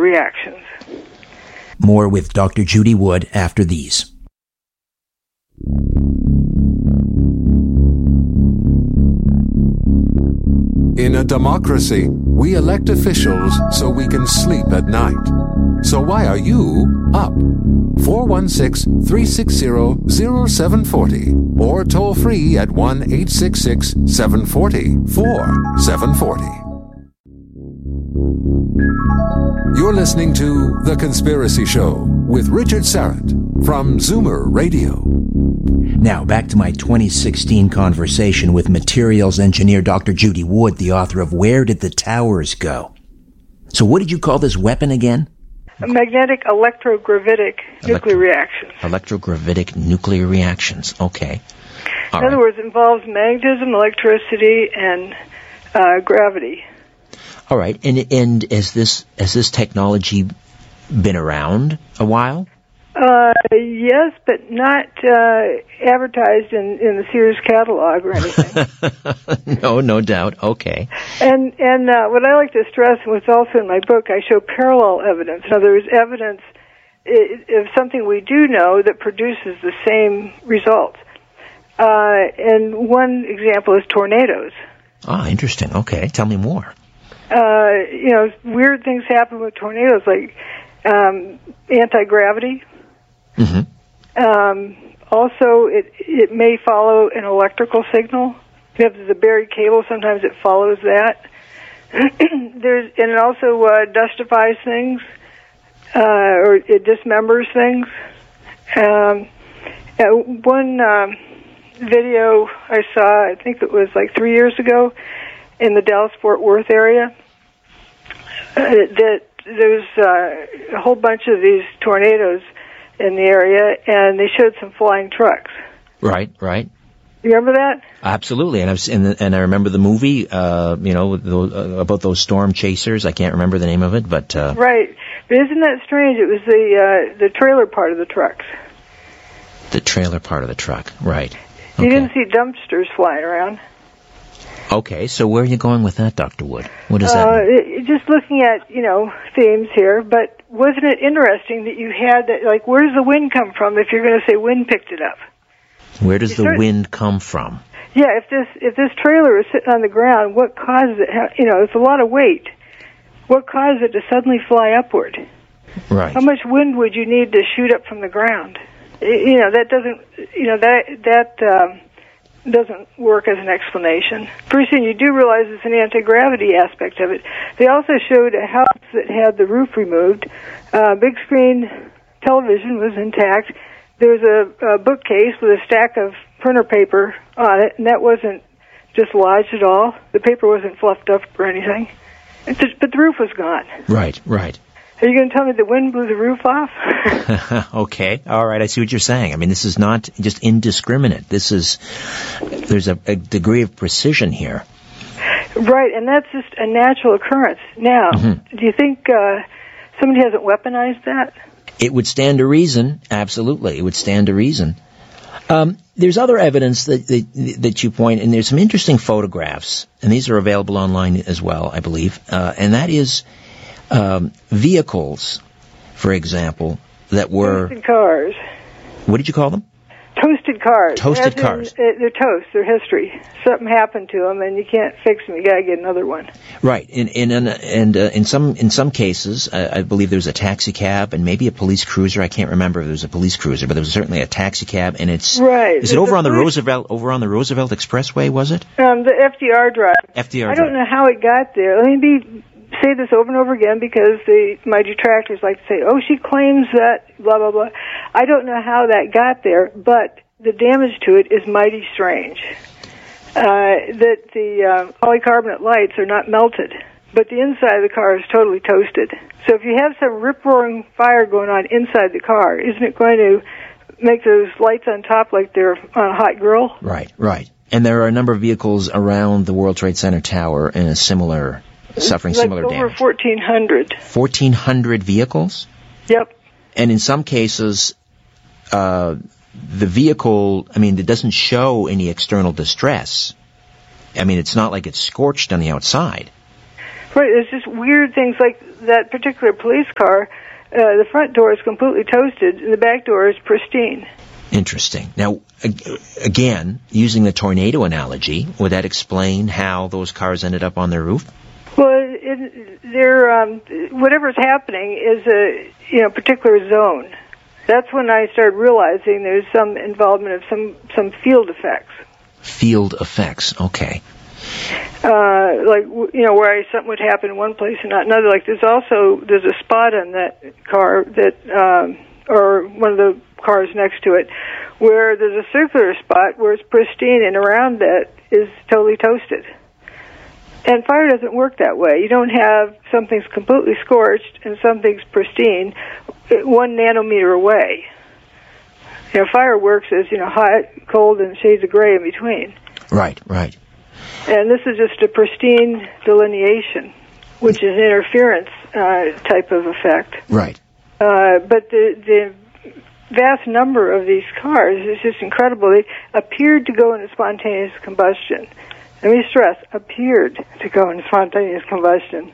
reactions. More with Dr. Judy Wood after these. In a democracy, we elect officials so we can sleep at night. So why are you up? 416-360-0740 or toll free at 1-866-740-4740. You're listening to The Conspiracy Show with Richard Syrett from Zoomer Radio. Now, back to my 2016 conversation with materials engineer Dr. Judy Wood, the author of Where Did the Towers Go? So what did you call this weapon again? Magnetic electrogravitic nuclear reactions. Electrogravitic nuclear reactions. Okay. In other words, it involves magnetism, electricity, and gravity. All right. And has this technology been around a while? Yes, but not advertised in the Sears catalog or anything. No doubt. Okay. And what I like to stress, and what's also in my book, I show parallel evidence. In other words, evidence of something we do know that produces the same results. And one example is tornadoes. Ah, interesting. Okay, tell me more. Weird things happen with tornadoes, like anti-gravity. Mm-hmm. Also, it may follow an electrical signal. If you have the buried cable, sometimes it follows that. And it also dustifies things, or it dismembers things. One video I saw, I think it was like 3 years ago, in the Dallas-Fort Worth area, that there's a whole bunch of these tornadoes in the area, and they showed some flying trucks. Right. You remember that? Absolutely, and I remember the movie, about those storm chasers. I can't remember the name of it, but right. But isn't that strange? It was the trailer part of the trucks. The trailer part of the truck, right? Okay. You didn't see dumpsters flying around. Okay, so where are you going with that, Dr. Wood? What does that mean? Just looking at, themes here, but wasn't it interesting that you had that, like, where does the wind come from if you're going to say wind picked it up? Where does the wind come from? Yeah, if this trailer is sitting on the ground, what causes it, it's a lot of weight. What caused it to suddenly fly upward? Right. How much wind would you need to shoot up from the ground? That doesn't, doesn't work as an explanation. Pretty soon you do realize it's an anti-gravity aspect of it. They also showed a house that had the roof removed. Big screen television was intact. There was a bookcase with a stack of printer paper on it, and that wasn't dislodged at all. The paper wasn't fluffed up or anything. But the roof was gone. Right. Are you going to tell me the wind blew the roof off? Okay. All right. I see what you're saying. I mean, this is not just indiscriminate. There's a degree of precision here. Right, and that's just a natural occurrence. Now, Do you think somebody hasn't weaponized that? It would stand to reason. Absolutely. It would stand to reason. There's other evidence that you point, and there's some interesting photographs, and these are available online as well, I believe, and that is vehicles, for example, that were... Toasted cars. What did you call them? Toasted cars. Toasted cars. They're toast. They're history. Something happened to them, and you can't fix them. You got to get another one. Right. And in some cases, I believe there was a taxi cab and maybe a police cruiser. I can't remember if there was a police cruiser, but there was certainly a taxi cab. And it's right. Is it over on the Roosevelt Expressway? Was it? The FDR Drive. FDR. I don't know how it got there. Let me say this over and over again because my detractors like to say, "Oh, she claims that blah blah blah." I don't know how that got there, but the damage to it is mighty strange. That the polycarbonate lights are not melted, but the inside of the car is totally toasted. So if you have some rip-roaring fire going on inside the car, isn't it going to make those lights on top like they're on a hot grill? Right. And there are a number of vehicles around the World Trade Center tower in suffering similar damage. Over 1,400. 1,400 vehicles? Yep. And in some cases, the vehicle, it doesn't show any external distress. It's not like it's scorched on the outside. Right, there's just weird things like that particular police car, the front door is completely toasted, and the back door is pristine. Interesting. Now, again, using the tornado analogy, would that explain how those cars ended up on their roof? Well, whatever's happening is a particular zone. That's when I started realizing there's some involvement of some field effects. Field effects, okay. Where something would happen in one place and not another. Like there's a spot on that car that, or one of the cars next to it, where there's a circular spot where it's pristine, and around that is totally toasted. And fire doesn't work that way. You don't have something's completely scorched and something's pristine 1 nanometer away. Fire works as, hot, cold, and shades of gray in between. Right, right. And this is just a pristine delineation, which is an interference type of effect. Right. But the vast number of these cars is just incredible. They appeared to go into spontaneous combustion. Let me stress, appeared to go into spontaneous combustion.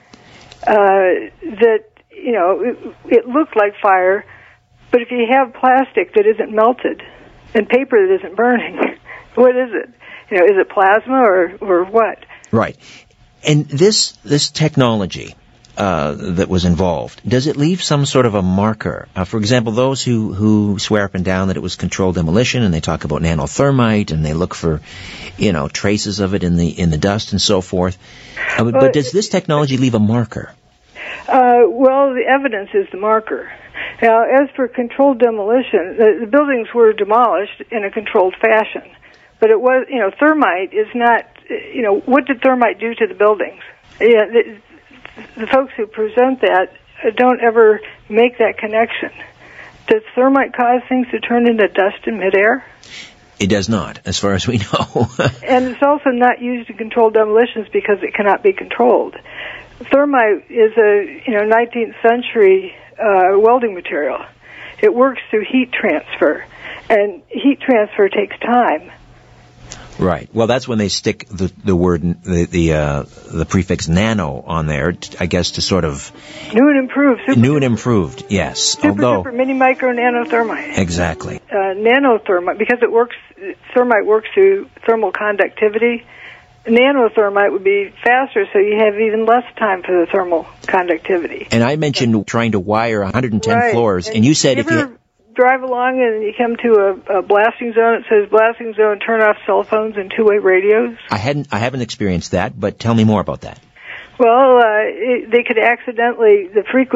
It looked like fire, but if you have plastic that isn't melted and paper that isn't burning, what is it? Is it plasma or what? Right. And this technology that was involved, does it leave some sort of a marker? For example, those who swear up and down that it was controlled demolition, and they talk about nanothermite, and they look for, traces of it in the dust and so forth. But does this technology leave a marker? Well, the evidence is the marker. Now, as for controlled demolition, the buildings were demolished in a controlled fashion. But it was, thermite is not, what did thermite do to the buildings? Yeah, the folks who present that don't ever make that connection. Does thermite cause things to turn into dust in midair? It does not, as far as we know. And it's also not used in controlled demolitions because it cannot be controlled. Thermite is a 19th century welding material. It works through heat transfer, and heat transfer takes time. Right. Well, that's when they stick the word the prefix nano on there, I guess, to sort of new and improved. New and improved, yes. Super mini micro nanothermite. Exactly. Nanothermite, because thermite works through thermal conductivity. Nanothermite would be faster, so you have even less time for the thermal conductivity. And I mentioned trying to wire 110 floors, and you said if you drive along and you come to a blasting zone, it says blasting zone, turn off cell phones and two-way radios. I haven't experienced that, but tell me more about that. Well, they could accidentally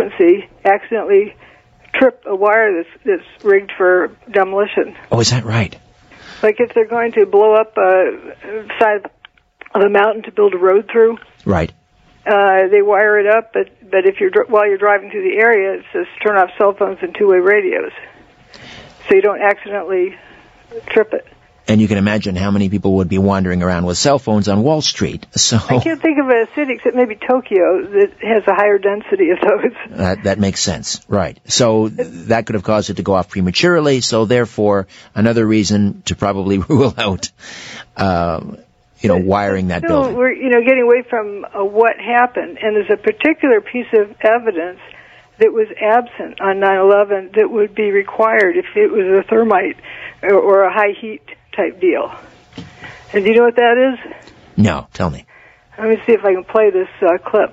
trip a wire that's rigged for demolition. Oh, is that right? Like if they're going to blow up a side of a mountain to build a road through. Right. They wire it up, but while you're driving through the area, it says turn off cell phones and two-way radios, so you don't accidentally trip it. And you can imagine how many people would be wandering around with cell phones on Wall Street. So I can't think of a city except maybe Tokyo that has a higher density of those. That makes sense, right? So that could have caused it to go off prematurely. So therefore, another reason to probably rule out, wiring that building. We're getting away from what happened, and there's a particular piece of evidence that was absent on 9/11 that would be required if it was a thermite or a high heat type deal. And do you know what that is? No, tell me. Let me see if I can play this clip.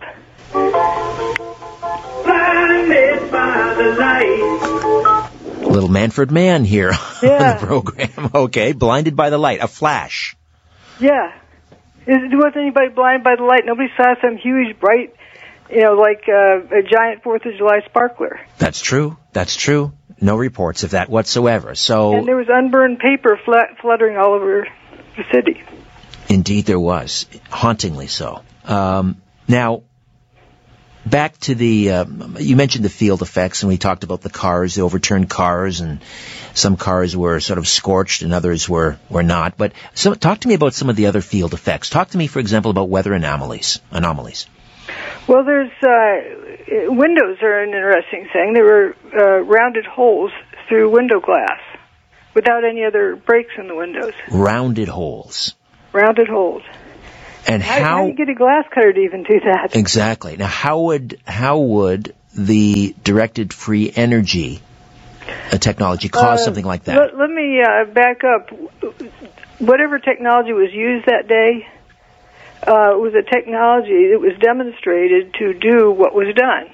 Blinded by the light. Little Manfred Mann here on the program. Okay, blinded by the light, a flash. Yeah. Wasn't anybody blinded by the light? Nobody saw some huge, bright, like a giant 4th of July sparkler. That's true. No reports of that whatsoever. And there was unburned paper fluttering all over the city. Indeed there was. Hauntingly so. Now, back to you mentioned the field effects, and we talked about the cars, the overturned cars, and some cars were sort of scorched and others were not. But talk to me about some of the other field effects. Talk to me, for example, about weather anomalies. Well, there's windows are an interesting thing. There were rounded holes through window glass without any other breaks in the windows. Rounded holes. Rounded holes. And how do you get a glass cutter to even do that? Exactly. Now, how would the directed free energy technology cause something like that? Let me back up. Whatever technology was used that day was a technology that was demonstrated to do what was done,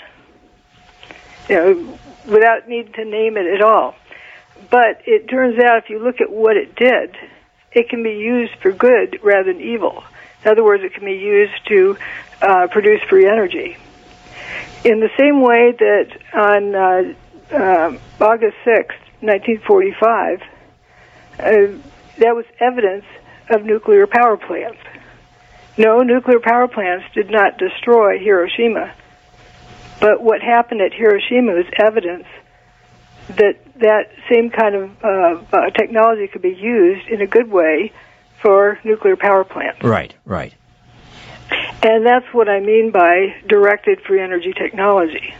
without needing to name it at all. But it turns out, if you look at what it did, it can be used for good rather than evil. In other words, it can be used to produce free energy. In the same way that on August 6th, 1945, that was evidence of nuclear power plants. No, nuclear power plants did not destroy Hiroshima. But what happened at Hiroshima is evidence that same kind of technology could be used in a good way for nuclear power plants. Right. And that's what I mean by directed free energy technology.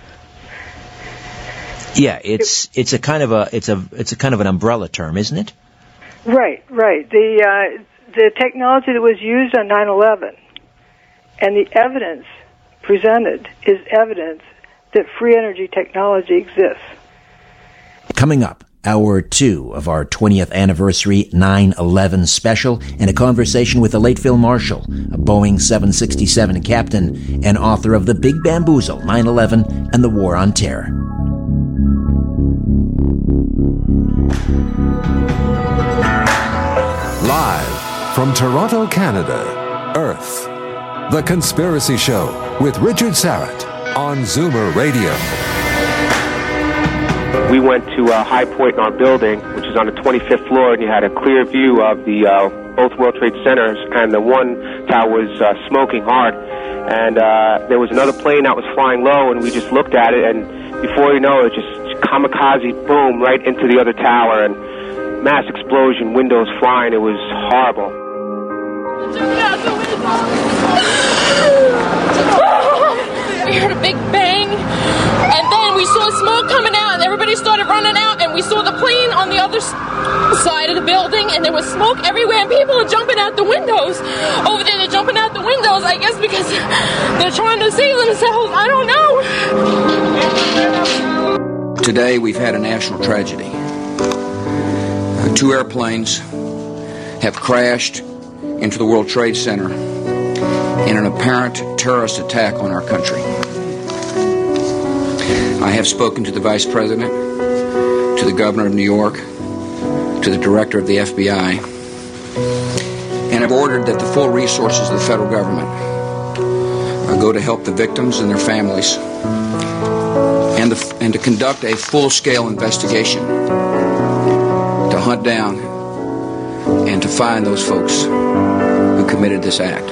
Yeah, it's a kind of an umbrella term, isn't it? Right. The technology that was used on 9/11 and the evidence presented is evidence that free energy technology exists. Coming up, hour 2 of our 20th anniversary 9/11 special, and a conversation with the late Phil Marshall, a Boeing 767 captain and author of The Big Bamboozle, 9/11 and the War on Terror. Live from Toronto, Canada, Earth, The Conspiracy Show with Richard Syrett on Zoomer Radio. We went to High Point in our building, which is on the 25th floor, and you had a clear view of the both World Trade Centers, and the one tower was smoking hard. And there was another plane that was flying low, and we just looked at it, and before you know it, just kamikaze boom right into the other tower, and mass explosion, windows flying. It was horrible. We heard a big bang, and then we saw smoke coming out, and everybody started running out, and we saw the plane on the other side of the building, and there was smoke everywhere, and people are jumping out the windows. Over there, they're jumping out the windows, I guess because they're trying to save themselves. I don't know. Today, we've had a national tragedy. 2 airplanes have crashed into the World Trade Center in an apparent terrorist attack on our country. I have spoken to the Vice President, to the Governor of New York, to the Director of the FBI, and have ordered that the full resources of the federal government go to help the victims and their families, and to conduct a full-scale investigation to hunt down and to find those folks who committed this act.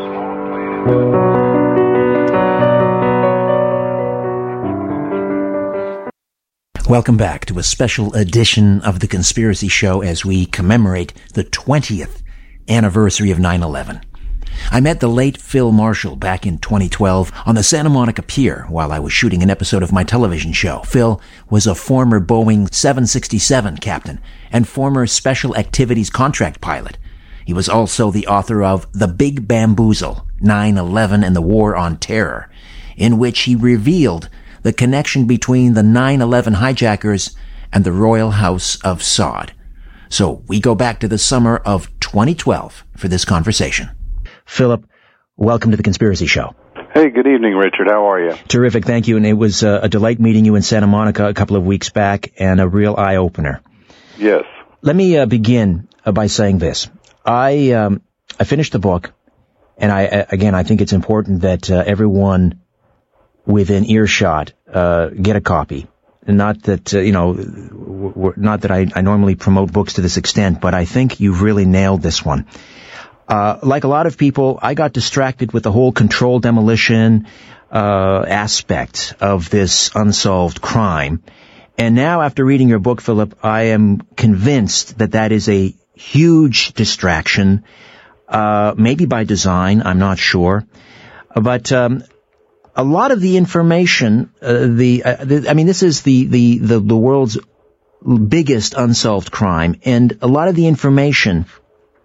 Welcome back to a special edition of The Conspiracy Show as we commemorate the 20th anniversary of 9/11. I met the late Phil Marshall back in 2012 on the Santa Monica Pier while I was shooting an episode of my television show. Phil was a former Boeing 767 captain and former Special Activities contract pilot. He was also the author of The Big Bamboozle, 9/11 and the War on Terror, in which he revealed the connection between the 9/11 hijackers and the Royal House of Saud. So we go back to the summer of 2012 for this conversation. Philip, welcome to The Conspiracy Show. Hey, good evening, Richard. How are you? Terrific, thank you. And it was a delight meeting you in Santa Monica a couple of weeks back, and a real eye-opener. Yes. Let me begin by saying this. I finished the book, and I think it's important that everyone within earshot get a copy. Not that not that I normally promote books to this extent, but I think you've really nailed this one. Like a lot of people, I got distracted with the whole controlled demolition aspect of this unsolved crime. And now, after reading your book, Philip, I am convinced that that is a huge distraction, maybe by design, I'm not sure. But a lot of the information, this is the world's biggest unsolved crime, and a lot of the information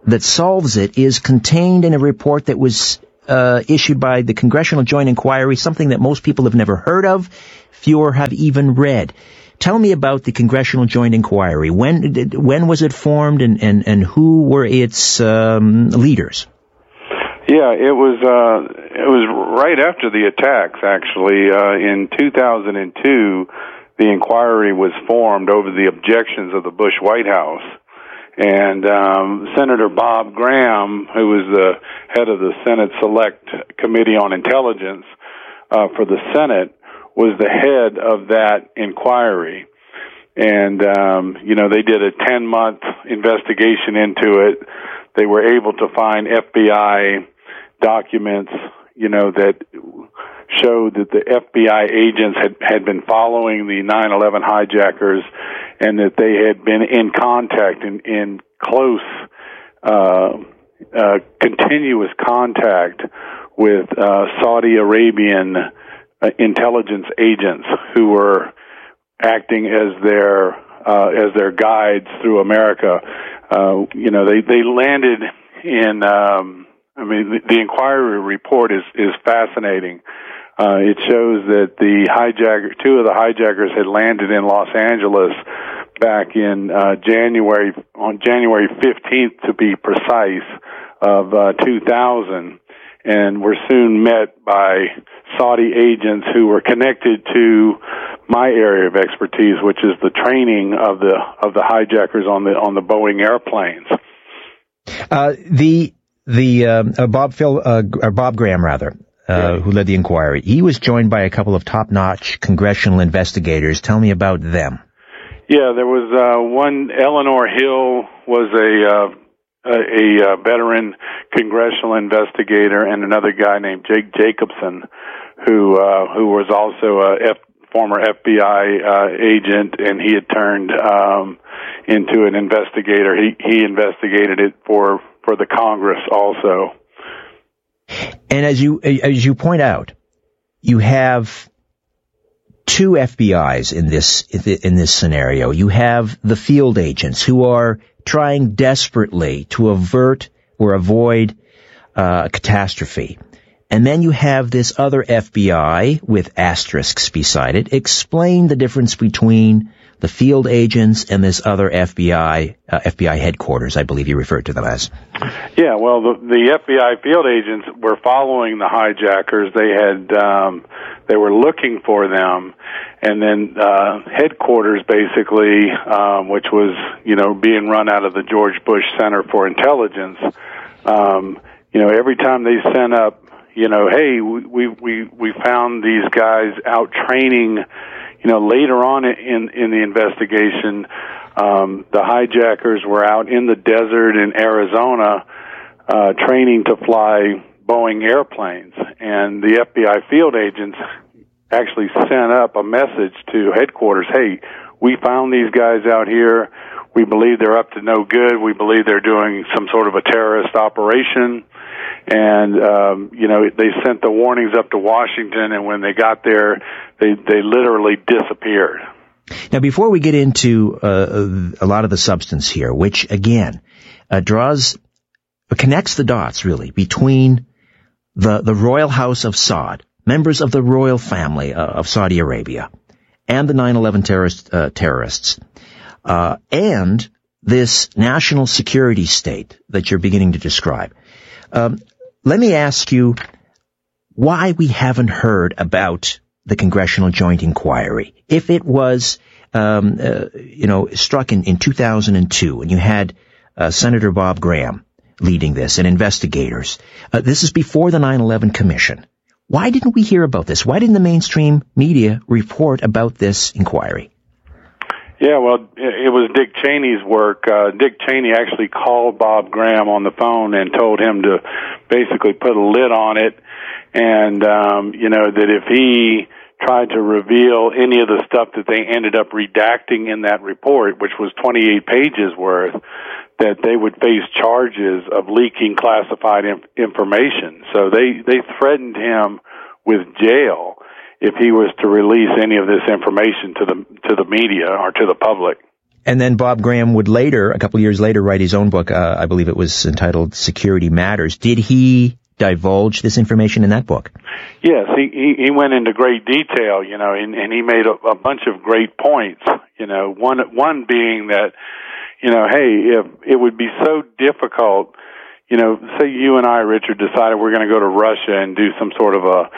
that solves it is contained in a report that was issued by the Congressional Joint Inquiry, something that most people have never heard of, fewer have even read. Tell me about the Congressional Joint Inquiry. When was it formed, and who were its leaders? Yeah, it was right after the attacks, actually. In 2002, the inquiry was formed over the objections of the Bush White House. And Senator Bob Graham, who was the head of the Senate Select Committee on Intelligence for the Senate, was the head of that inquiry. And, they did a 10-month investigation into it. They were able to find FBI documents, that showed that the FBI agents had been following the 9/11 hijackers, and that they had been in contact, in close, continuous contact with Saudi Arabian intelligence agents who were acting as their guides through America. They landed in. The inquiry report is fascinating. It shows that two of the hijackers had landed in Los Angeles back in on January 15th to be precise, of 2000, and were soon met by Saudi agents who were connected to my area of expertise, which is the training of the hijackers on the Boeing airplanes. Bob Graham, who led the inquiry, he was joined by a couple of top-notch congressional investigators. Tell me about them. Yeah, there was one. Eleanor Hill was a veteran congressional investigator, and another guy named Jake Jacobson, who was also a former FBI agent, and he had turned into an investigator. He investigated it for the Congress also. And as you point out, you have two FBIs in this scenario. You have the field agents who are trying desperately to avert or avoid a catastrophe. And then you have this other FBI with asterisks beside it. Explain the difference between the field agents and this other FBI headquarters, I believe you referred to them as. Yeah, well, the FBI field agents were following the hijackers. They were looking for them, and then headquarters, basically, which was being run out of the George Bush Center for Intelligence. Every time they sent up, hey, we found these guys out training. Later on in the investigation, the hijackers were out in the desert in Arizona training to fly Boeing airplanes, and the FBI field agents actually sent up a message to headquarters, hey, we found these guys out here. We believe they're up to no good. We believe they're doing some sort of a terrorist operation. And, they sent the warnings up to Washington, and when they got there, they literally disappeared. Now, before we get into a lot of the substance here, which, again, connects the dots, really, between the royal house of Saud, members of the royal family of Saudi Arabia, and the 9/11 terrorists, and this national security state that you're beginning to describe. Let me ask you why we haven't heard about the Congressional Joint Inquiry. If it was, struck in 2002, and you had Senator Bob Graham leading this and investigators, this is before the 9/11 Commission. Why didn't we hear about this? Why didn't the mainstream media report about this inquiry? Yeah, well, it was Dick Cheney's work. Dick Cheney actually called Bob Graham on the phone and told him to basically put a lid on it, and that if he tried to reveal any of the stuff that they ended up redacting in that report, which was 28 pages worth, that they would face charges of leaking classified information. So they threatened him with jail if he was to release any of this information to the media or to the public. And then Bob Graham would later, a couple of years later, write his own book. I believe it was entitled Security Matters. Did he divulge this information in that book? Yes, he went into great detail, and he made a bunch of great points. One being that, hey, if it would be so difficult, say you and I, Richard, decided we're going to go to Russia and do some sort of a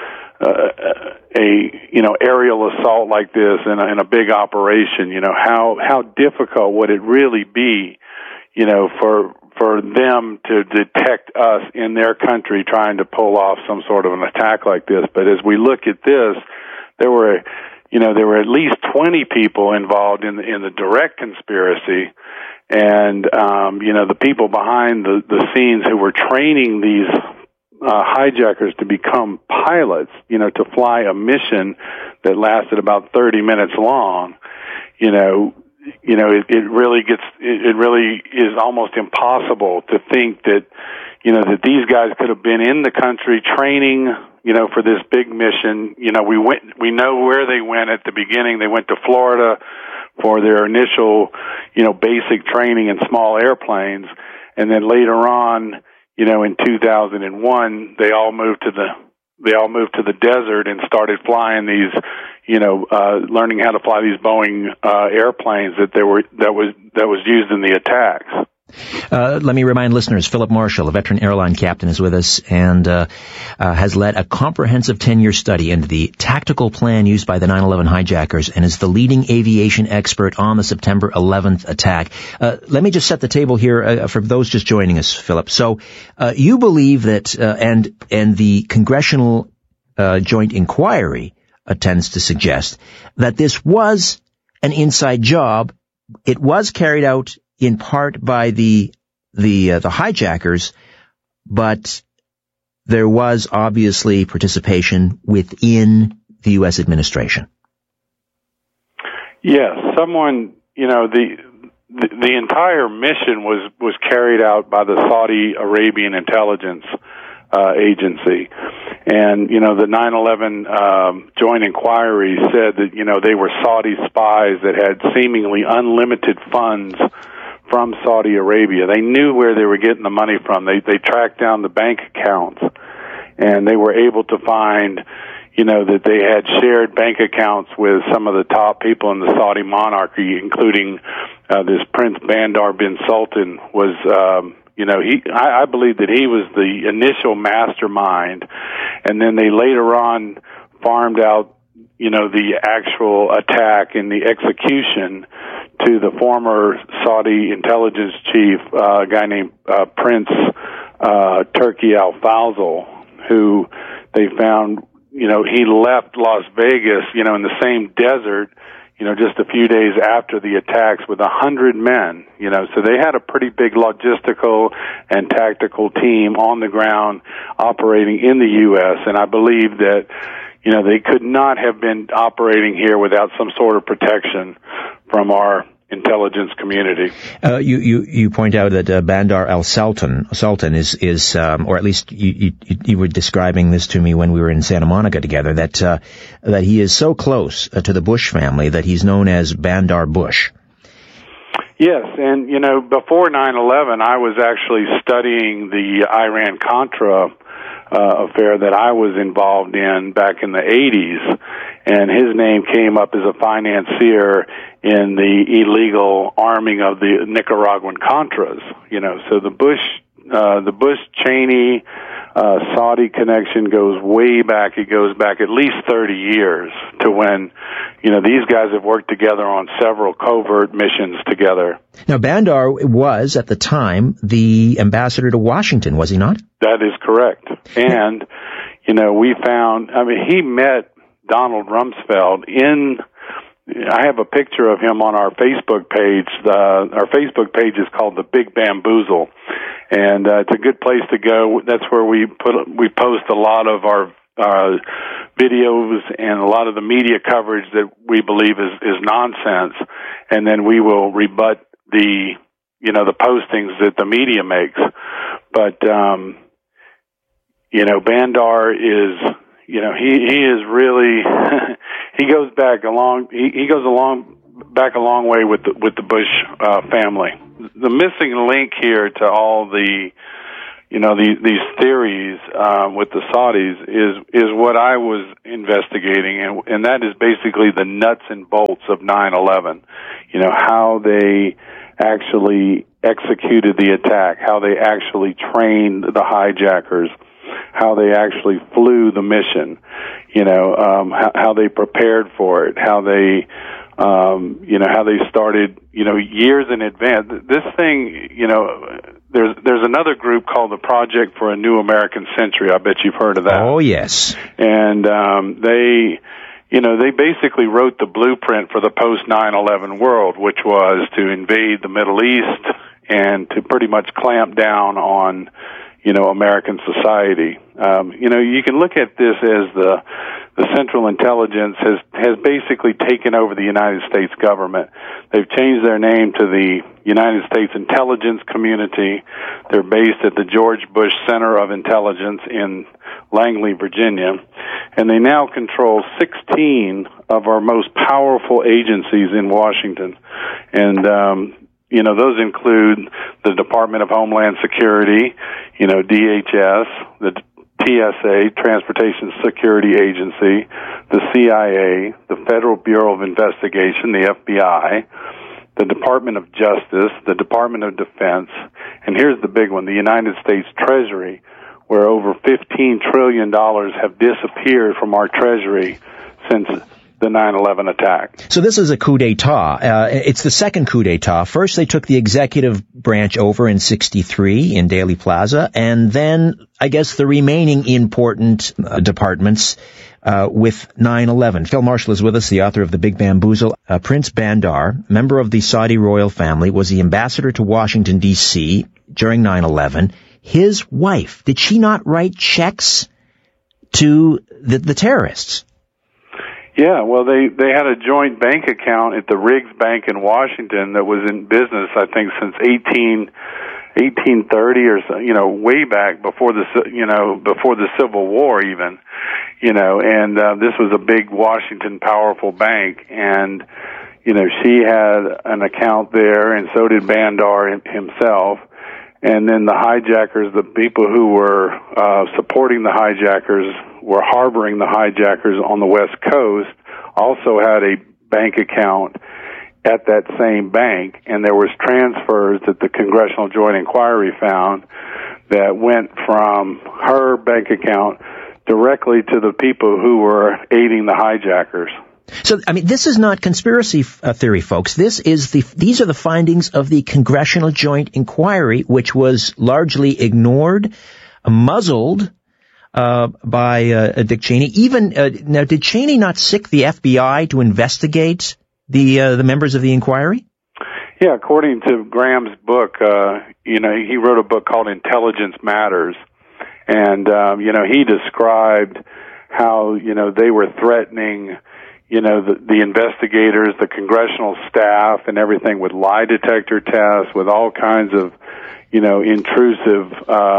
aerial assault like this in a big operation, how difficult would it really be, for them to detect us in their country trying to pull off some sort of an attack like this. But as we look at this, there were at least 20 people involved in the direct conspiracy. And, the people behind the scenes who were training these hijackers to become pilots, to fly a mission that lasted about 30 minutes long, it really is almost impossible to think that, that these guys could have been in the country training, for this big mission. We know where they went at the beginning. They went to Florida for their initial, basic training in small airplanes. And then later on, in 2001, they all moved to the desert and started flying these, learning how to fly these Boeing airplanes that was used in the attacks. Let me remind listeners, Philip Marshall, a veteran airline captain, is with us and has led a comprehensive 10-year study into the tactical plan used by the 9/11 hijackers and is the leading aviation expert on the September 11th attack. Let me just set the table here for those just joining us, Philip. So you believe that, and the Congressional Joint Inquiry tends to suggest that this was an inside job. It was carried out in part by the hijackers, but there was obviously participation within the U.S. administration. Yes, someone, the entire mission was carried out by the Saudi Arabian intelligence agency. And, the 9/11 Joint Inquiry said that, they were Saudi spies that had seemingly unlimited funds from Saudi Arabia. They knew where they were getting the money from. They tracked down the bank accounts, and they were able to find, that they had shared bank accounts with some of the top people in the Saudi monarchy, including this Prince Bandar bin Sultan was, I believe that he was the initial mastermind, and then they later on farmed out, the actual attack and the execution to the former Saudi intelligence chief, a guy named Prince Turki Al-Fazl, who they found, he left Las Vegas, in the same desert, just a few days after the attacks with 100 men, so they had a pretty big logistical and tactical team on the ground operating in the U.S., and I believe that, they could not have been operating here without some sort of protection from our intelligence community. You point out that Bandar al-Sultan is or at least you were describing this to me when we were in Santa Monica together, that he is so close to the Bush family that he's known as Bandar Bush. Yes, and before 9/11, I was actually studying the Iran-Contra affair that I was involved in back in the 80s, and his name came up as a financier in the illegal arming of the Nicaraguan Contras. So the Bush-Cheney Saudi connection goes way back. It goes back at least 30 years to when, these guys have worked together on several covert missions together. Now, Bandar was, at the time, the ambassador to Washington, was he not? That is correct. And, we found, he met Donald Rumsfeld I have a picture of him on our Facebook page. Our Facebook page is called The Big Bamboozle, and it's a good place to go. That's where we post a lot of our videos and a lot of the media coverage that we believe is nonsense, and then we will rebut the postings that the media makes. But Bandar is, he is really he goes along back a long way with the Bush family. The missing link here to all the, these theories with the Saudis is what I was investigating, and that is basically the nuts and bolts of 9/11. How they actually executed the attack, how they actually trained the hijackers, how they actually flew the mission, how they prepared for it, how they started, years in advance. This thing, there's another group called the Project for a New American Century. I bet you've heard of that. Oh, yes. And they basically wrote the blueprint for the post 9/11 world, which was to invade the Middle East and to pretty much clamp down on, American society. You can look at this as the Central Intelligence has basically taken over the United States government. They've changed their name to the United States Intelligence Community. They're based at the George Bush Center of Intelligence in Langley, Virginia, and they now control 16 of our most powerful agencies in Washington. And those include the Department of Homeland Security, DHS, the TSA, Transportation Security Agency, the CIA, the Federal Bureau of Investigation, the FBI, the Department of Justice, the Department of Defense, and here's the big one, the United States Treasury, where over $15 trillion have disappeared from our Treasury since the 9/11 attack. So this is a coup d'etat. It's the second coup d'etat. First, they took the executive branch over in 1963 in Dealey Plaza, and then, I guess, the remaining important departments with 9/11. Phil Marshall is with us, the author of The Big Bamboozle. Prince Bandar, member of the Saudi royal family, was the ambassador to Washington, D.C. during 9/11. His wife, did she not write checks to the terrorists? Yeah, well, they had a joint bank account at the Riggs Bank in Washington that was in business, I think, since 1830 or so, way back before the Civil War even, and this was a big Washington powerful bank, and, she had an account there, and so did Bandar himself. And then the hijackers, the people who were supporting the hijackers, were harboring the hijackers on the West Coast, also had a bank account at that same bank, and there was transfers that the Congressional Joint Inquiry found that went from her bank account directly to the people who were aiding the hijackers. So, this is not conspiracy theory, folks. These are the findings of the Congressional Joint Inquiry, which was largely ignored, muzzled by Dick Cheney. Now, did Cheney not sic the FBI to investigate the members of the inquiry? Yeah, according to Graham's book, he wrote a book called Intelligence Matters, and he described how they were threatening the investigators, the congressional staff, and everything with lie detector tests, with all kinds of, intrusive,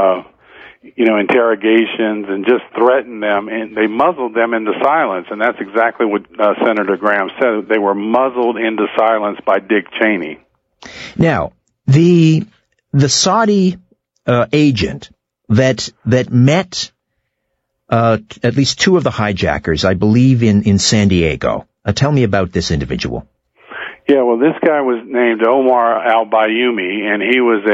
interrogations, and just threatened them, and they muzzled them into silence. And that's exactly what Senator Graham said. They were muzzled into silence by Dick Cheney. Now, the Saudi agent that met at least two of the hijackers, I believe, in San Diego. Tell me about this individual. Yeah, well, this guy was named Omar al-Bayoumi, and he was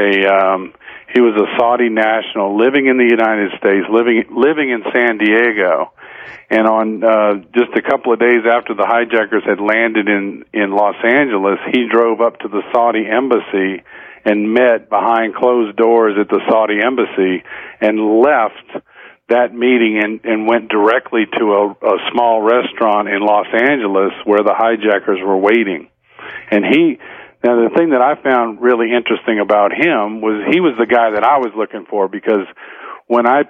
a Saudi national living in the United States, living in San Diego. And on just a couple of days after the hijackers had landed in Los Angeles, he drove up to the Saudi embassy and met behind closed doors at the Saudi embassy and left that meeting and went directly to a small restaurant in Los Angeles where the hijackers were waiting. And now the thing that I found really interesting about him was he was the guy that I was looking for, because when I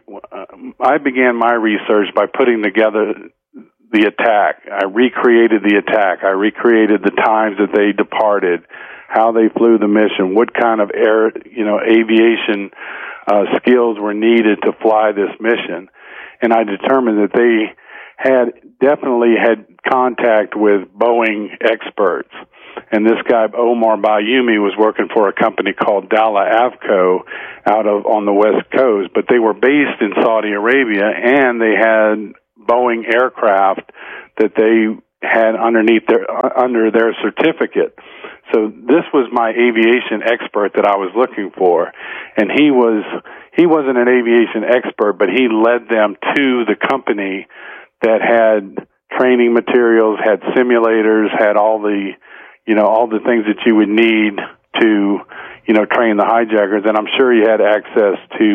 began my research by putting together the attack. I recreated the attack. I recreated the times that they departed, how they flew the mission, what kind of aviation skills were needed to fly this mission. And I determined that they definitely had contact with Boeing experts. And this guy, Omar Bayoumi, was working for a company called Dalla Avco on the West Coast, but they were based in Saudi Arabia, and they had Boeing aircraft that they had under their certificate. So this was my aviation expert that I was looking for, and he wasn't an aviation expert, but he led them to the company that had training materials, had simulators, had all the things that you would need to, train the hijackers. And I'm sure he had access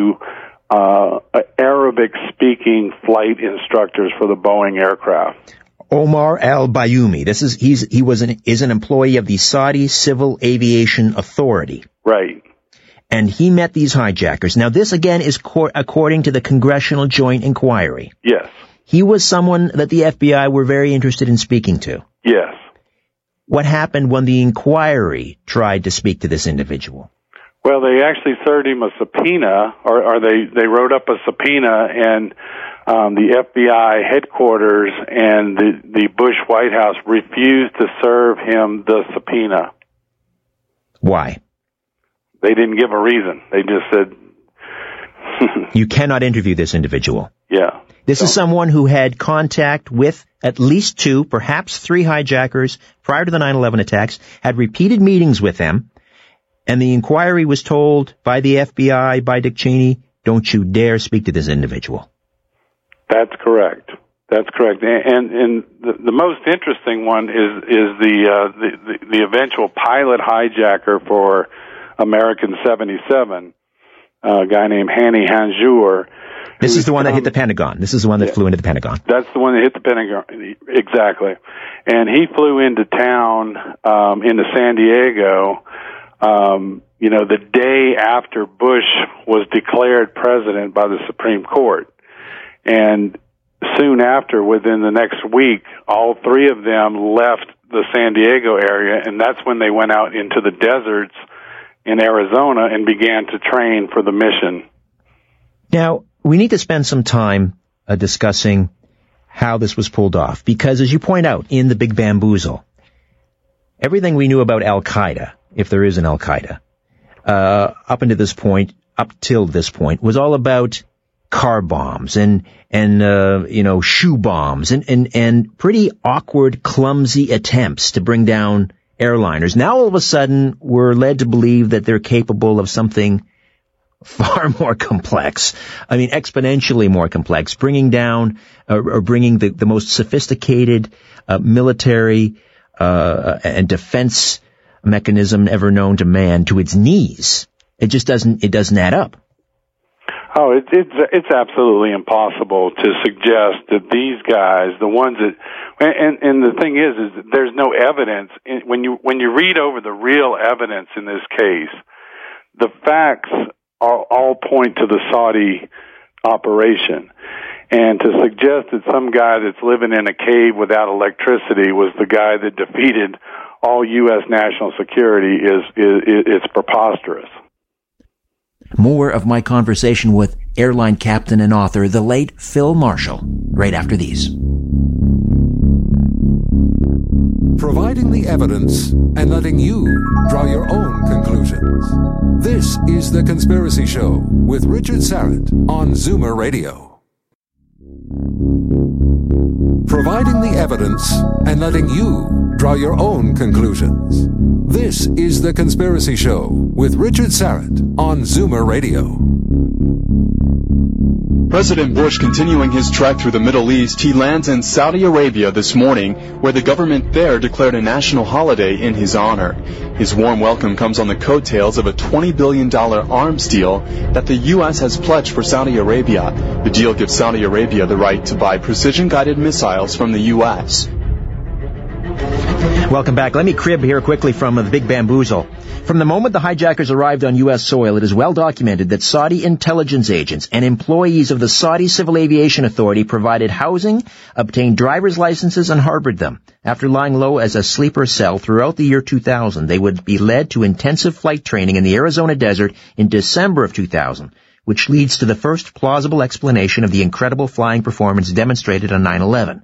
to Arabic-speaking flight instructors for the Boeing aircraft. Omar al-Bayoumi. Is an employee of the Saudi Civil Aviation Authority. Right. And he met these hijackers. Now, this again is according to the Congressional Joint Inquiry. Yes. He was someone that the FBI were very interested in speaking to. Yes. What happened when the inquiry tried to speak to this individual? Well, they actually served him a subpoena, or they wrote up a subpoena, and the FBI headquarters and the Bush White House refused to serve him the subpoena. Why? They didn't give a reason. They just said... You cannot interview this individual. Yeah. This is someone who had contact with at least 2, perhaps 3 hijackers prior to the 9/11 attacks, had repeated meetings with them, and the inquiry was told by the FBI, by Dick Cheney, don't you dare speak to this individual. That's correct. That's correct. And the most interesting one is the eventual pilot hijacker for American 77, a guy named Hani Hanjour. This is the one that hit the Pentagon. This is the one that flew into the Pentagon. That's the one that hit the Pentagon, exactly. And he flew into town, into San Diego, the day after Bush was declared president by the Supreme Court. And soon after, within the next week, all 3 of them left the San Diego area, and that's when they went out into the deserts in Arizona and began to train for the mission. Now, we need to spend some time discussing how this was pulled off, because as you point out in the Big Bamboozle, everything we knew about Al-Qaeda, if there is an Al-Qaeda, up till this point, was all about car bombs and shoe bombs and pretty awkward, clumsy attempts to bring down airliners. Now all of a sudden we're led to believe that they're capable of something far more complex. I mean, exponentially more complex, bringing down or bringing the most sophisticated military and defense mechanism ever known to man to its knees. It just doesn't add up. Oh, it's absolutely impossible to suggest that these guys, the ones that, and the thing is that there's no evidence when you read over the real evidence in this case, the facts all point to the Saudi operation. And to suggest that some guy that's living in a cave without electricity was the guy that defeated all U.S. national security it's preposterous. More of my conversation with airline captain and author, the late Phil Marshall, right after these. Providing the evidence and letting you draw your own conclusions. This is The Conspiracy Show with Richard Syrett on Zoomer Radio. Providing the evidence and letting you draw your own conclusions. This is The Conspiracy Show with Richard Syrett on Zoomer Radio. President Bush continuing his trek through the Middle East, he lands in Saudi Arabia this morning, where the government there declared a national holiday in his honor. His warm welcome comes on the coattails of a $20 billion arms deal that the U.S. has pledged for Saudi Arabia. The deal gives Saudi Arabia the right to buy precision-guided missiles from the U.S. Welcome back. Let me crib here quickly from the Big Bamboozle. From the moment the hijackers arrived on U.S. soil, it is well documented that Saudi intelligence agents and employees of the Saudi Civil Aviation Authority provided housing, obtained driver's licenses, and harbored them. After lying low as a sleeper cell throughout the year 2000, they would be led to intensive flight training in the Arizona desert in December of 2000, which leads to the first plausible explanation of the incredible flying performance demonstrated on 9/11.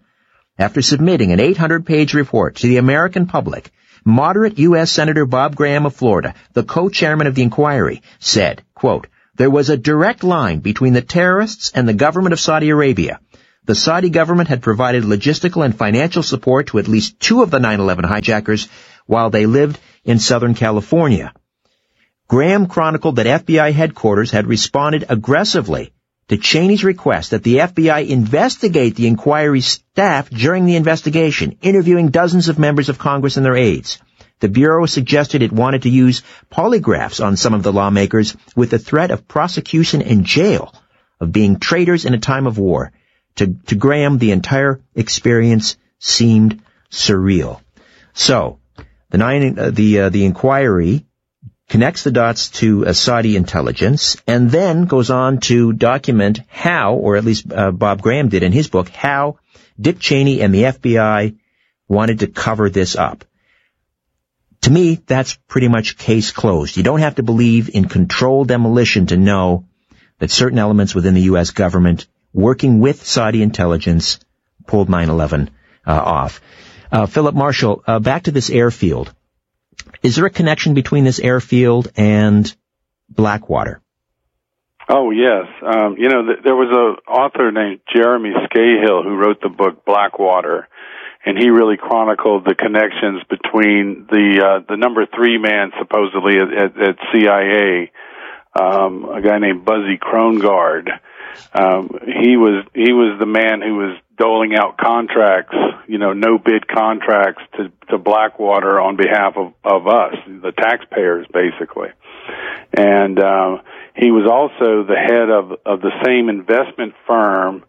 after submitting an 800-page report to the American public, moderate U.S. Senator Bob Graham of Florida, the co-chairman of the inquiry, said, quote, "There was a direct line between the terrorists and the government of Saudi Arabia. The Saudi government had provided logistical and financial support to at least 2 of the 9/11 hijackers while they lived in Southern California." Graham chronicled that FBI headquarters had responded aggressively to Cheney's request that the FBI investigate the inquiry staff during the investigation, interviewing dozens of members of Congress and their aides. The Bureau suggested it wanted to use polygraphs on some of the lawmakers with the threat of prosecution and jail, of being traitors in a time of war. To Graham, the entire experience seemed surreal. So, the inquiry connects the dots to Saudi intelligence, and then goes on to document how, or at least Bob Graham did in his book, how Dick Cheney and the FBI wanted to cover this up. To me, that's pretty much case closed. You don't have to believe in controlled demolition to know that certain elements within the U.S. government, working with Saudi intelligence, pulled 9/11 off. Philip Marshall, back to this airfield. Is there a connection between this airfield and Blackwater? Oh, yes. There was an author named Jeremy Scahill who wrote the book Blackwater, and he really chronicled the connections between the number 3 man supposedly at CIA, a guy named Buzzy Krongard. He was the man who was doling out contracts, no bid contracts to Blackwater on behalf of us, the taxpayers, basically. And he was also the head of the same investment firm.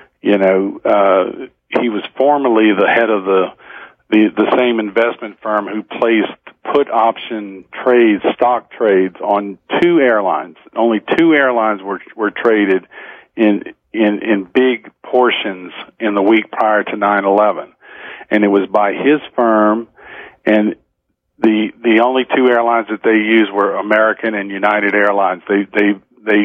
He was formerly the head of the same investment firm who placed put option trades, stock trades on 2 airlines. Only 2 airlines were traded in big portions in the week prior to 9/11, and it was by his firm. And the only 2 airlines that they used were American and United Airlines. They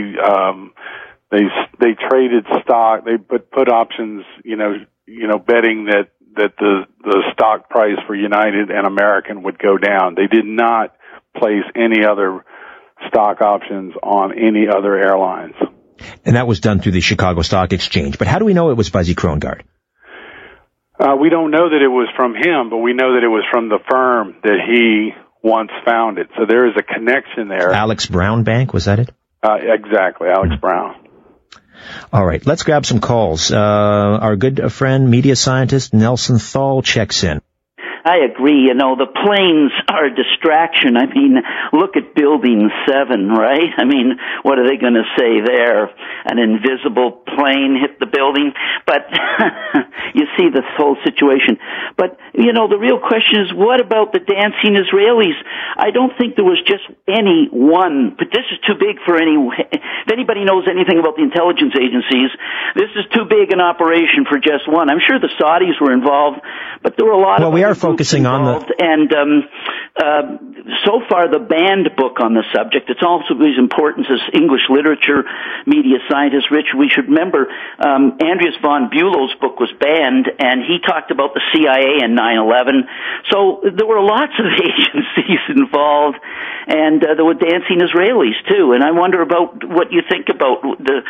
traded stock. They put options, betting that the stock price for United and American would go down. They did not place any other stock options on any other airlines. And that was done through the Chicago Stock Exchange. But how do we know it was Buzzy Krongard? We don't know that it was from him, but we know that it was from the firm that he once founded. So there is a connection there. Alex Brown Bank, was that it? Exactly, Alex Brown. All right, let's grab some calls. Our good friend, media scientist Nelson Thal checks in. I agree. The planes are a distraction. I mean, look at Building 7, right? I mean, what are they going to say there? An invisible plane hit the building? But you see this whole situation. But, the real question is, what about the dancing Israelis? I don't think there was just any one, but this is too big for if anybody knows anything about the intelligence agencies, this is too big an operation for just one. I'm sure the Saudis were involved, but there were a lot of we are focusing involved. And so far the banned book on the subject, it's also of importance as English literature media scientist. Rich, we should remember Andreas von Bülow's book was banned, and he talked about the CIA and 9/11. So there were lots of agencies involved, and there were dancing Israelis too. And I wonder about what you think about the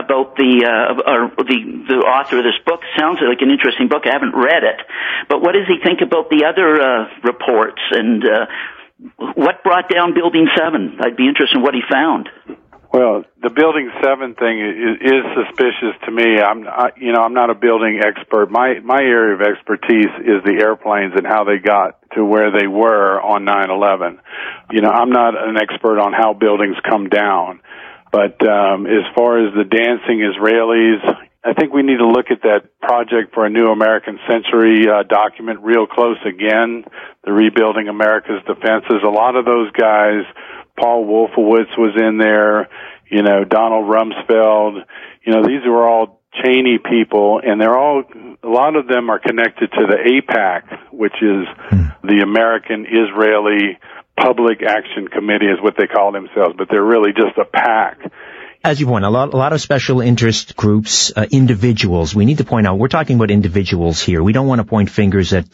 author of this book. Sounds like an interesting book. I haven't read it, but what does he think about the other reports, and what brought down Building 7? I'd be interested in what he found. Well, the Building 7 thing is suspicious to me. I'm not a building expert. My area of expertise is the airplanes and how they got to where they were on 9/11. I'm not an expert on how buildings come down. But as far as the dancing Israelis, I think we need to look at that Project for a New American Century document real close again, the Rebuilding America's Defenses. A lot of those guys, Paul Wolfowitz was in there, Donald Rumsfeld, these were all Cheney people, and a lot of them are connected to the AIPAC, which is the American Israeli Public Action Committee is what they call themselves, but they're really just a PAC. as you point out, a lot of special interest groups, individuals. We need to point out, we're talking about individuals here. We don't want to point fingers at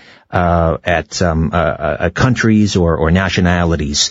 countries or nationalities.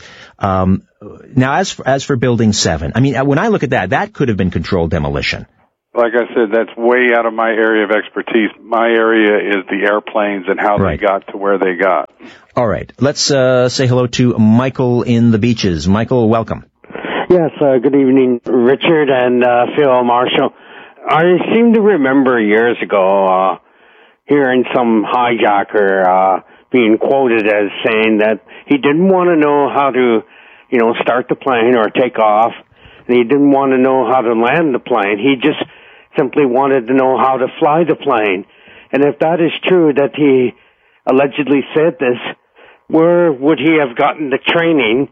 Now, as for Building 7, I mean, when I look at that could have been controlled demolition. Like I said, that's way out of my area of expertise. My area is the airplanes and how they got to where they got. All right. Let's say hello to Michael in the Beaches. Michael, welcome. Yes, good evening, Richard and Phil Marshall. I seem to remember years ago hearing some hijacker being quoted as saying that he didn't want to know how to, start the plane or take off, and he didn't want to know how to land the plane. He just simply wanted to know how to fly the plane. And if that is true, that he allegedly said this, where would he have gotten the training?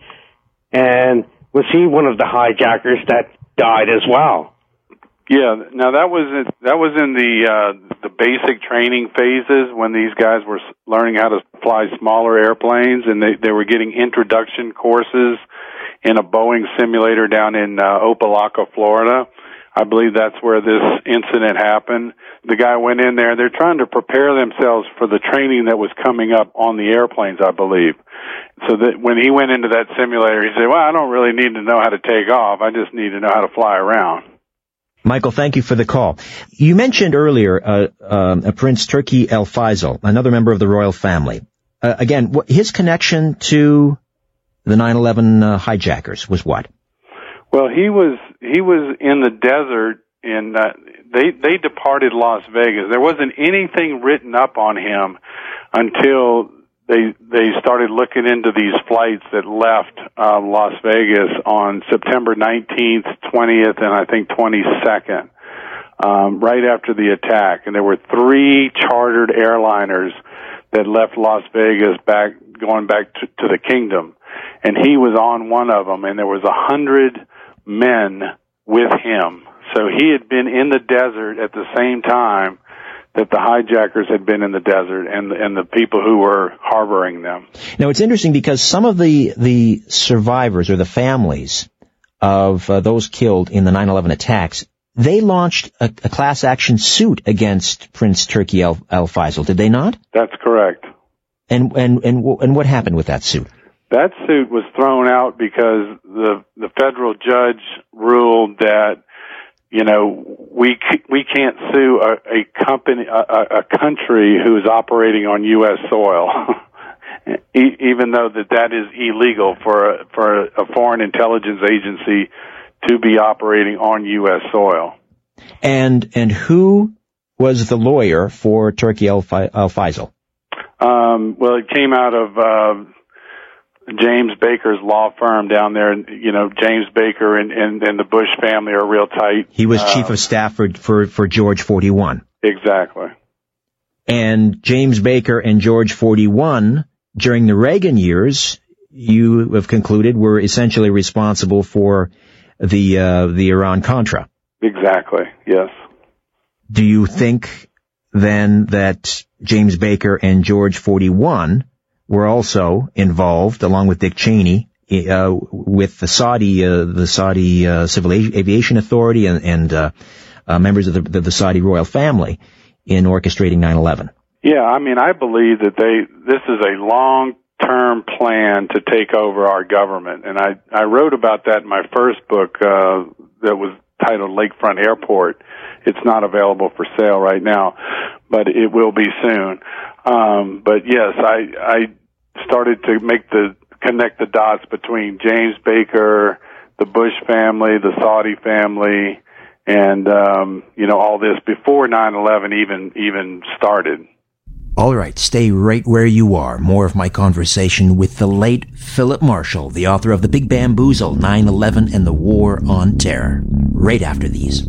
And was he one of the hijackers that died as well? Yeah, now that was in the basic training phases when these guys were learning how to fly smaller airplanes, and they were getting introduction courses in a Boeing simulator down in Opelika, Florida. I believe that's where this incident happened. The guy went in there. They're trying to prepare themselves for the training that was coming up on the airplanes, I believe. So that when he went into that simulator, he said, well, I don't really need to know how to take off. I just need to know how to fly around. Michael, thank you for the call. You mentioned earlier Prince Turki El Faisal, another member of the royal family. Again, his connection to the 9/11 hijackers was what? Well, he was in the desert, and they departed Las Vegas. There wasn't anything written up on him until they started looking into these flights that left Las Vegas on September 19th, 20th, and I think 22nd, right after the attack. And there were 3 chartered airliners that left Las Vegas going back to the kingdom. And he was on one of them, and there was 100 men with him. So he had been in the desert at the same time that the hijackers had been in the desert and the people who were harboring them. Now, it's interesting because some of the survivors or the families of those killed in the 9/11 attacks, they launched a class action suit against Prince Turki El Faisal, did they not? That's correct. And what happened with that suit? That suit was thrown out because the federal judge ruled that, we can't sue a country who is operating on U.S. soil, even though that is illegal for a foreign intelligence agency to be operating on U.S. soil. And who was the lawyer for Turki El Faisal? Well, it came out of James Baker's law firm down there. James Baker and the Bush family are real tight. He was chief of staff for George 41. Exactly. And James Baker and George 41, during the Reagan years, you have concluded were essentially responsible for the Iran-Contra. Exactly, yes. Do you think then that James Baker and George 41 were also involved, along with Dick Cheney, with the Saudi Civil Aviation Authority and members of the Saudi royal family in orchestrating 9/11? Yeah, I believe that this is a long-term plan to take over our government, and I wrote about that in my first book that was titled Lakefront Airport. It's not available for sale right now, but it will be soon. But yes, I started to connect the dots between James Baker, the Bush family, the Saudi family, and all this before 9/11 even started. All right, stay right where you are. More of my conversation with the late Philip Marshall, the author of The Big Bamboozle, 9/11 and the War on Terror, right after these.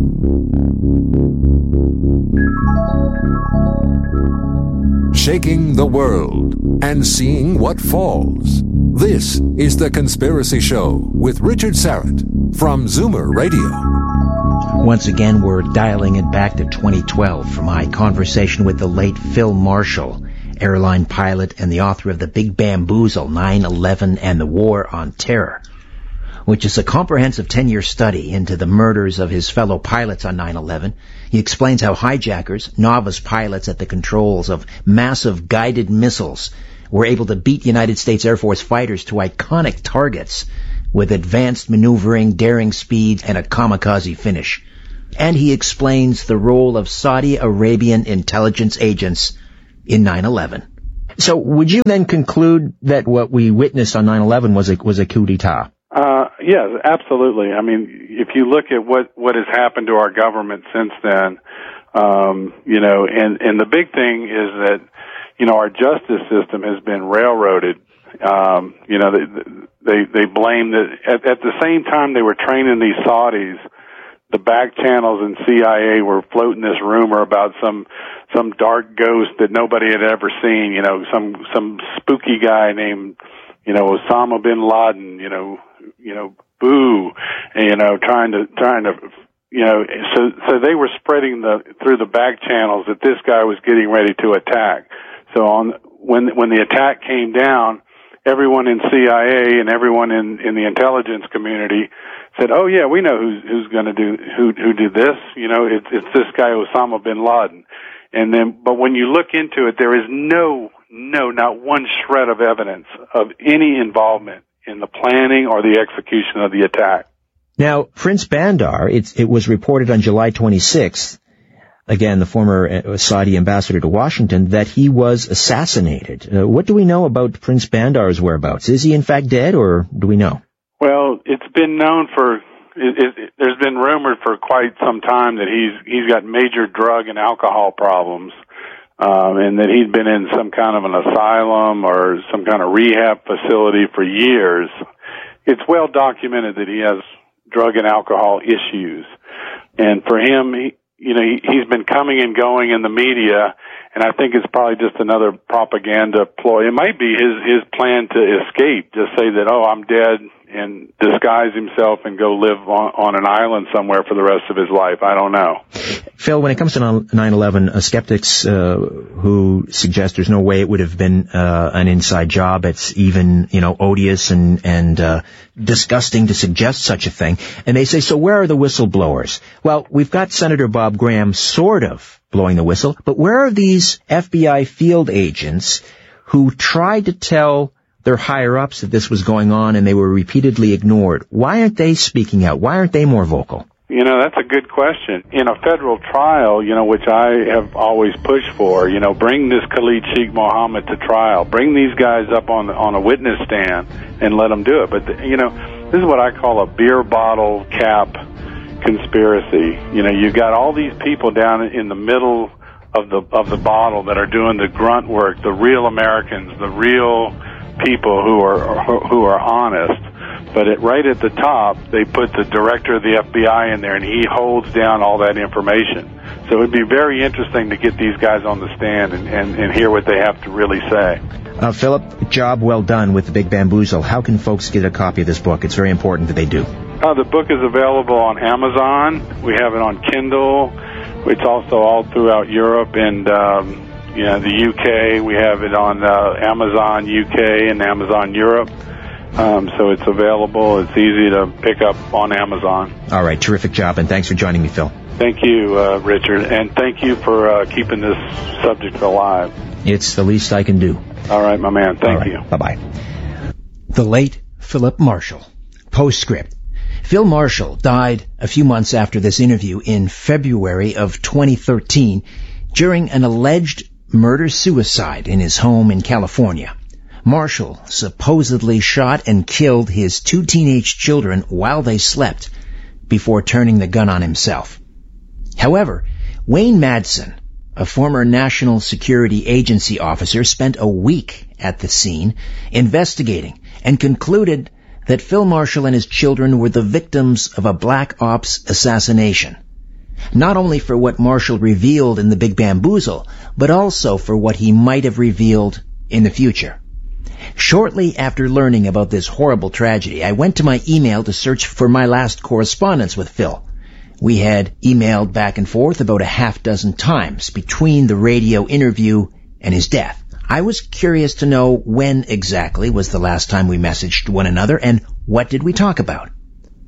Shaking the world and seeing what falls. This is The Conspiracy Show with Richard Syrett from Zoomer Radio. Once again, we're dialing it back to 2012 for my conversation with the late Phil Marshall, airline pilot and the author of The Big Bamboozle, 9/11 and the War on Terror. which is a comprehensive 10-year study into the murders of his fellow pilots on 9/11. He explains how hijackers, novice pilots at the controls of massive guided missiles, were able to beat United States Air Force fighters to iconic targets with advanced maneuvering, daring speed, and a kamikaze finish. And he explains the role of Saudi Arabian intelligence agents in 9/11. So would you then conclude that what we witnessed on 9/11 was a coup d'etat? Yes, absolutely. I mean, if you look at what has happened to our government since then, and the big thing is that, our justice system has been railroaded. They blame that at the same time they were training these Saudis, the back channels and CIA were floating this rumor about some dark ghost that nobody had ever seen, some spooky guy named, Osama bin Laden, boo, trying to, so they were spreading through the back channels that this guy was getting ready to attack. So when the attack came down, everyone in CIA and everyone in the intelligence community said, "Oh yeah, we know who's going to who did this. It's this guy Osama bin Laden." But when you look into it, there is not one shred of evidence of any involvement in the planning or the execution of the attack. Now, Prince Bandar, it was reported on July 26th, again, the former Saudi ambassador to Washington, that he was assassinated. What do we know about Prince Bandar's whereabouts? Is he in fact dead, or do we know? Well, it's been known there's been rumored for quite some time that he's got major drug and alcohol problems, and that he'd been in some kind of an asylum or some kind of rehab facility for years. It's well documented that he has drug and alcohol issues, and for him, he's been coming and going in the media, and I think it's probably just another propaganda ploy. It might be his plan to escape, just say that, "Oh, I'm dead," and disguise himself and go live on an island somewhere for the rest of his life. I don't know. Phil, when it comes to 9/11, skeptics who suggest there's no way it would have been an inside job, it's even, odious and disgusting to suggest such a thing. And they say, so where are the whistleblowers? Well, we've got Senator Bob Graham sort of blowing the whistle, but where are these FBI field agents who tried to tell their higher-ups that this was going on and they were repeatedly ignored? Why aren't they speaking out? Why aren't they more vocal? That's a good question. In a federal trial, which I have always pushed for, bring this Khalid Sheikh Mohammed to trial. Bring these guys up on a witness stand and let them do it. But, this is what I call a beer bottle cap conspiracy. You've got all these people down in the middle of the bottle that are doing the grunt work, the real Americans, the real people who are honest. But right at the top, they put the director of the FBI in there, and he holds down all that information. So it'd be very interesting to get these guys on the stand and hear what they have to really say. Philip, job well done with The Big Bamboozle. How can folks get a copy of this book? It's very important that they do. The book is available on Amazon. We have it on Kindle. It's also all throughout Europe and the UK. We have it on Amazon UK and Amazon Europe. So it's available. It's easy to pick up on Amazon. All right. Terrific job. And thanks for joining me, Phil. Thank you, Richard. And thank you for keeping this subject alive. It's the least I can do. All right, my man. Thank you. Bye-bye. The late Philip Marshall. Postscript. Phil Marshall died a few months after this interview in February of 2013 during an alleged murder-suicide in his home in California. Marshall supposedly shot and killed his 2 teenage children while they slept before turning the gun on himself. However, Wayne Madsen, a former National Security Agency officer, spent a week at the scene investigating and concluded that Phil Marshall and his children were the victims of a black ops assassination. Not only for what Marshall revealed in The Big Bamboozle, but also for what he might have revealed in the future. Shortly after learning about this horrible tragedy, I went to my email to search for my last correspondence with Phil. We had emailed back and forth about a half dozen times between the radio interview and his death. I was curious to know when exactly was the last time we messaged one another and what did we talk about.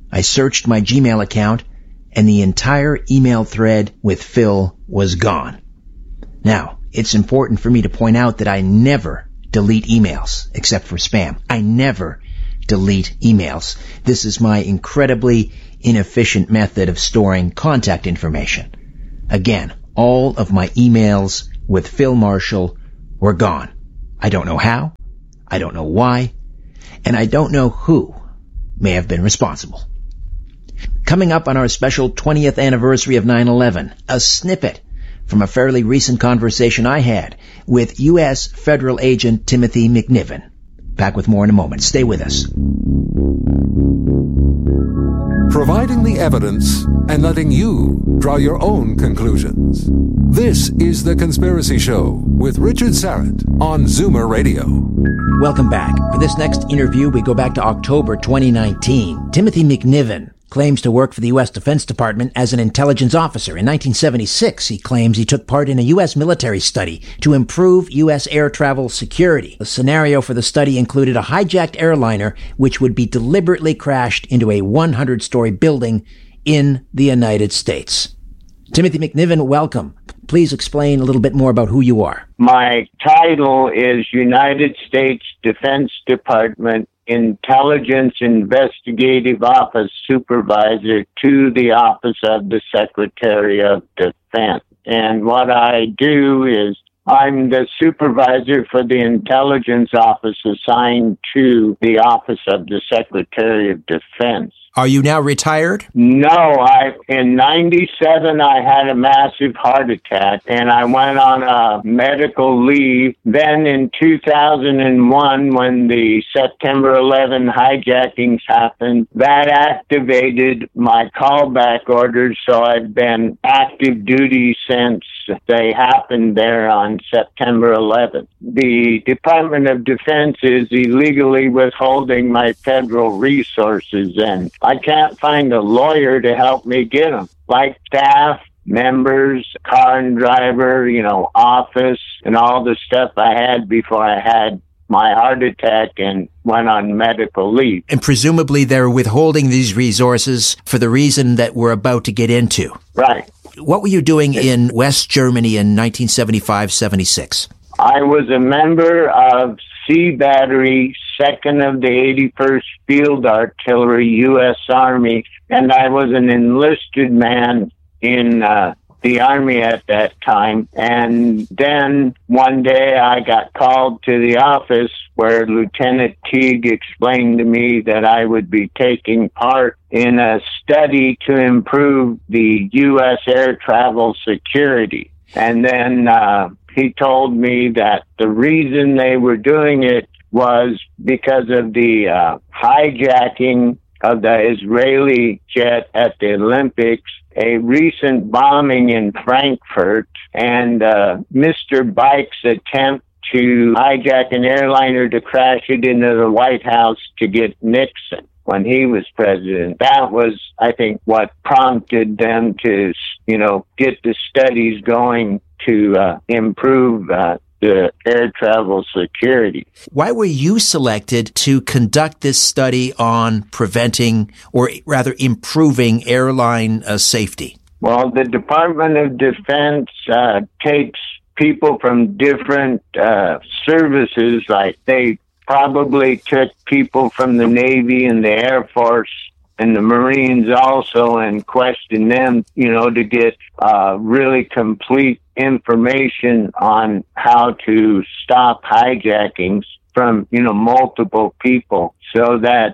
I searched my Gmail account, and the entire email thread with Phil was gone. Now, it's important for me to point out that I never delete emails, except for spam. I never delete emails. This is my incredibly inefficient method of storing contact information. Again, all of my emails with Phil Marshall were gone. I don't know how, I don't know why, and I don't know who may have been responsible. Coming up on our special 20th anniversary of 9/11, a snippet from a fairly recent conversation I had with U.S. Federal Agent Timothy McNiven. Back with more in a moment. Stay with us. Providing the evidence and letting you draw your own conclusions. This is The Conspiracy Show with Richard Syrett on Zoomer Radio. Welcome back. For this next interview, we go back to October 2019. Timothy McNiven claims to work for the U.S. Defense Department as an intelligence officer. In 1976, he claims he took part in a U.S. military study to improve U.S. air travel security. The scenario for the study included a hijacked airliner which would be deliberately crashed into a 100-story building in the United States. Timothy McNiven, welcome. Please explain a little bit more about who you are. My title is United States Defense Department Intelligence Investigative Office Supervisor to the Office of the Secretary of Defense. And what I do is I'm the supervisor for the intelligence office assigned to the Office of the Secretary of Defense. Are you now retired? No, in 97, I had a massive heart attack and I went on a medical leave. Then in 2001, when the September 11 hijackings happened, that activated my callback orders. So I've been active duty since they happened there on September 11th. The Department of Defense is illegally withholding my federal resources, and I can't find a lawyer to help me get them, like staff, members, car and driver, office, and all the stuff I had before I had my heart attack and went on medical leave. And presumably they're withholding these resources for the reason that we're about to get into. Right. What were you doing in West Germany in 1975-76? I was a member of C Battery, 2nd of the 81st Field Artillery, U.S. Army, and I was an enlisted man in the Army at that time. And then one day I got called to the office where Lieutenant Teague explained to me that I would be taking part in a study to improve the U.S. air travel security. And then he told me that the reason they were doing it was because of the hijacking of the Israeli jet at the Olympics, a recent bombing in Frankfurt, and Mr. Bike's attempt to hijack an airliner to crash it into the White House to get Nixon when he was president. That was, I think, what prompted them to, get the studies going to improve the air travel security. Why were you selected to conduct this study on preventing, or rather improving, airline safety? Well, the Department of Defense takes people from different services, like they probably took people from the Navy and the Air Force and the Marines also, and questioned them, to get really complete information on how to stop hijackings from, multiple people. So that,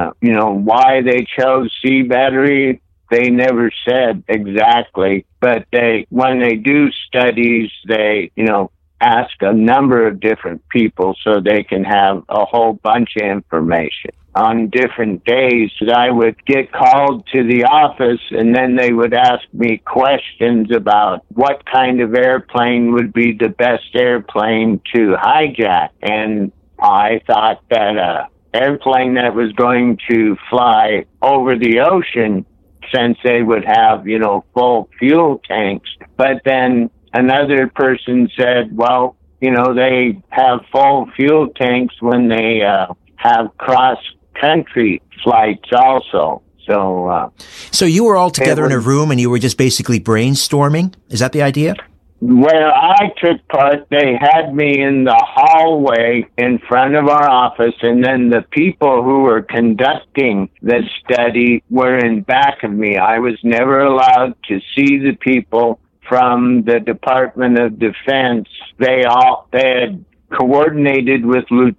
why they chose C Battery, they never said exactly. But when they do studies, they, ask a number of different people so they can have a whole bunch of information. On different days, I would get called to the office, and then they would ask me questions about what kind of airplane would be the best airplane to hijack. And I thought that an airplane that was going to fly over the ocean, since they would have, full fuel tanks. But then another person said, well, they have full fuel tanks when they have cross-country flights also. So you were all together in a room and you were just basically brainstorming? Is that the idea? Where I took part, they had me in the hallway in front of our office, and then the people who were conducting the study were in back of me. I was never allowed to see the people from the Department of Defense. They had coordinated with Lt.